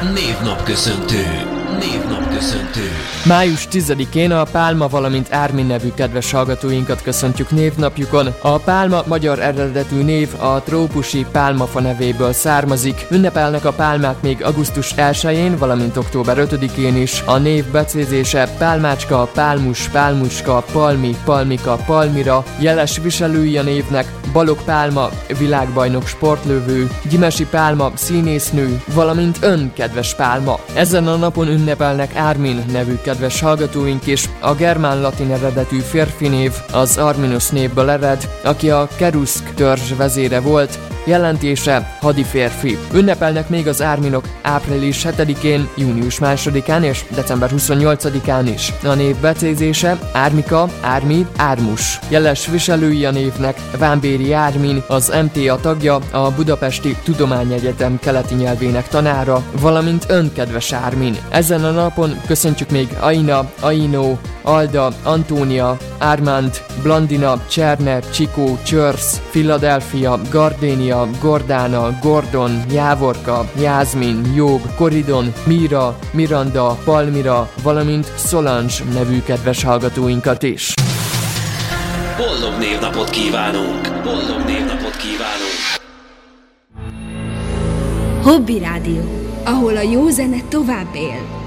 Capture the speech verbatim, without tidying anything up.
Névnapköszöntő. Névnapköszöntő. május tizedikén a Pálma, valamint Ármin nevű kedves hallgatóinkat köszöntjük névnapjukon. A Pálma magyar eredetű név a trópusi pálmafa nevéből származik. Ünnepelnek a pálmák még augusztus elsején, valamint október ötödikén is. A név becézése pálmácska, pálmus, pálmuska, palmi, palmika, palmira. Jeles viselői a névnek Balogh Pálma, világbajnok sportlövő, Gyimesi Pálma, színésznő, valamint ön, kedves Pálma. Ezen a napon ünnepelnek Ármin nevű kedves hallgatóink is. A germán-latin eredetű férfi név az Arminus névből ered, aki a keruszk törzs vezére volt, jelentése hadiférfi. Ünnepelnek még az Árminok április hetedikén, június másodikán és december huszonnyolcadikán is. A név becézése Ármika, Ármi, Ármus. Jeles viselői a névnek Vámbéri Ármin, az em té á tagja, a Budapesti Tudományegyetem keleti nyelvének tanára, valamint ön, kedves Ármin. Ezen a napon köszöntjük még Aina, Aino, Alda, Antónia, Ármánd, Blandina, Cserne, Csikó, Csörsz, Philadelphia, Gardénia, Gordána, Gordon, Jávorka, Jászmin, Jobb, Koridon, Mira, Miranda, Palmira, valamint Solange nevű kedves hallgatóinkat is. Boldog névnapot kívánunk! Boldog névnapot kívánunk! Hobby Rádió, ahol a jó zene tovább él.